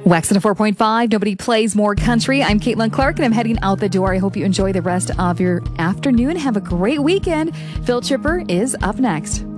Wax at a 4.5. Nobody plays more country. I'm Caitlin Clark, and I'm heading out the door. I hope you enjoy the rest of your afternoon. Have a great weekend. Phil Chipper is up next.